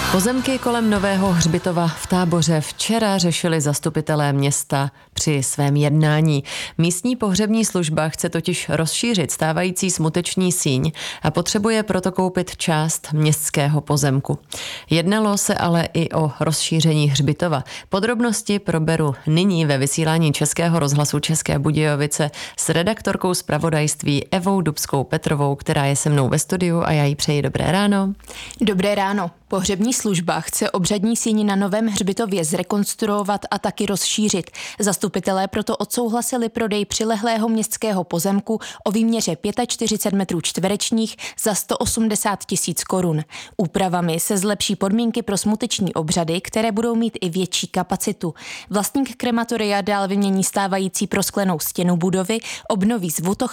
Pozemky kolem nového hřbitova v Táboře včera řešili zastupitelé města při svém jednání. Místní pohřební služba chce totiž rozšířit stávající smuteční síň a potřebuje proto koupit část městského pozemku. Jednalo se ale i o rozšíření hřbitova. Podrobnosti proberu nyní ve vysílání Českého rozhlasu České Budějovice s redaktorkou zpravodajství Evou Dubskou-Petrovou, která je se mnou ve studiu a já jí přeji dobré ráno. Dobré ráno. Pohřební služba chce obřadní síň na novém hřbitově zrekonstruovat a taky rozšířit. Zastupitelé proto odsouhlasili prodej přilehlého městského pozemku o výměře 45 metrů čtverečních za 180 000 korun. Úpravami se zlepší podmínky pro smuteční obřady, které budou mít i větší kapacitu. Vlastník krematoria dál vymění stávající prosklenou stěnu budovy, obnoví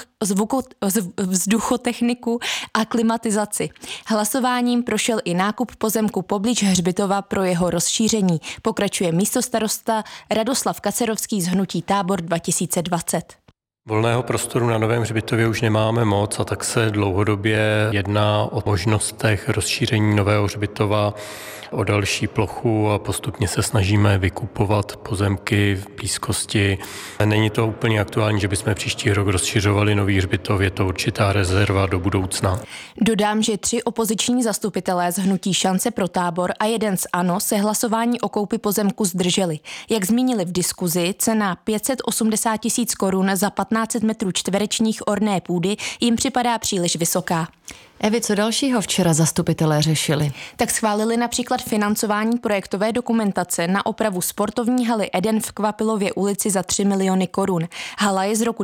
vzduchotechniku a klimatizaci. Hlasováním prošel i nákup pozemku poblíž hřbitova pro jeho rozšíření. Pokračuje místostarosta Radoslav Kacerovský z hnutí Tábor 2020. Volného prostoru na novém hřbitově už nemáme moc a tak se dlouhodobě jedná o možnostech rozšíření nového hřbitova o další plochu a postupně se snažíme vykupovat pozemky v blízkosti. Není to úplně aktuální, že bychom příští rok rozšiřovali nový hřbitov, je to určitá rezerva do budoucna. Dodám, že 3 opoziční zastupitelé z hnutí Šance pro Tábor a jeden z ANO se hlasování o koupi pozemku zdrželi. Jak zmínili v diskuzi, cena 580 000 korun za 1500 metrů čtverečních orné půdy jim připadá příliš vysoká. Evi, co dalšího včera zastupitelé řešili? Tak schválili například financování projektové dokumentace na opravu sportovní haly Eden v Kvapilově ulici za 3 miliony korun. Hala je z roku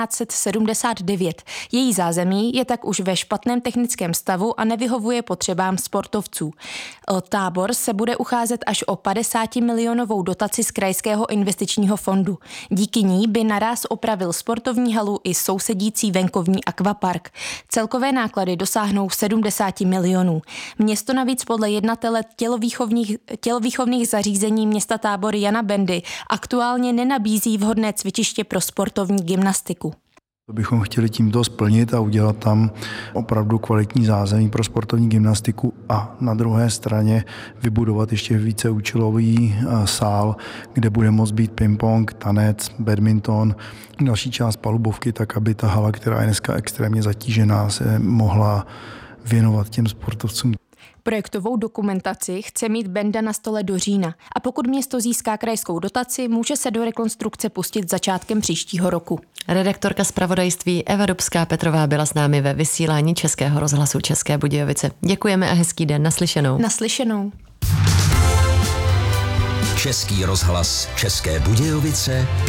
1979. Její zázemí je tak už ve špatném technickém stavu a nevyhovuje potřebám sportovců. Tábor se bude ucházet až o 50 milionovou dotaci z Krajského investičního fondu. Díky ní by naráz opravil sportovní halu i sousedící venkovní akvapark. Celkové náklady dosáhnou 70 milionů. Město navíc podle jednatele tělovýchovných zařízení města Tábor Jana Bendy aktuálně nenabízí vhodné cvičiště pro sportovní gymnastiku. To bychom chtěli tímto splnit a udělat tam opravdu kvalitní zázemí pro sportovní gymnastiku a na druhé straně vybudovat ještě víceúčelový sál, kde bude moct být ping-pong, tanec, badminton, další část palubovky, tak aby ta hala, která je dneska extrémně zatížená, se mohla věnovat těm sportovcům. Projektovou dokumentaci chce mít Benda na stole do října a pokud město získá krajskou dotaci, může se do rekonstrukce pustit začátkem příštího roku. Redaktorka zpravodajství Eva Dubská-Petrová byla s námi ve vysílání Českého rozhlasu České Budějovice. Děkujeme a hezký den, naslyšenou. Naslyšenou. Český rozhlas České Budějovice